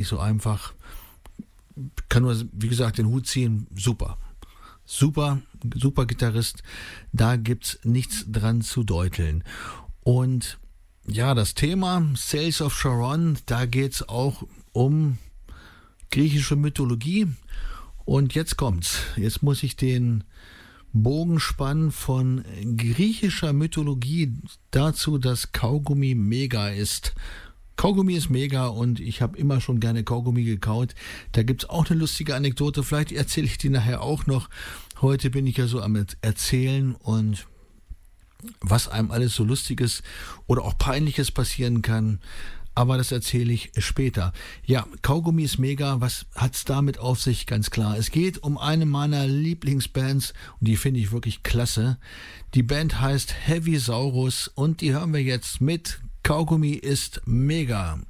so einfach. Kann nur, wie gesagt, den Hut ziehen. Super. Super Gitarrist. Da gibt's nichts dran zu deuteln. Und ja, das Thema Sales of Charon, da geht's auch um griechische Mythologie. Und jetzt kommt's. Jetzt muss ich den Bogen spannen von griechischer Mythologie dazu, dass Kaugummi mega ist. Kaugummi ist mega und ich habe immer schon gerne Kaugummi gekaut. Da gibt's auch eine lustige Anekdote. Vielleicht erzähle ich die nachher auch noch. Heute bin ich ja so am Erzählen und was einem alles so Lustiges oder auch Peinliches passieren kann. Aber das erzähle ich später. Ja, Kaugummi ist mega. Was hat's damit auf sich? Ganz klar. Es geht um eine meiner Lieblingsbands und die finde ich wirklich klasse. Die Band heißt Heavy Saurus und die hören wir jetzt mit Kaugummi ist mega.